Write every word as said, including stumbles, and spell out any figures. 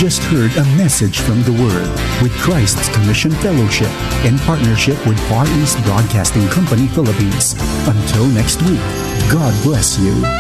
just heard a message from the Word with Christ's Commission Fellowship in partnership with Far East Broadcasting Company Philippines. Until next week, God bless you.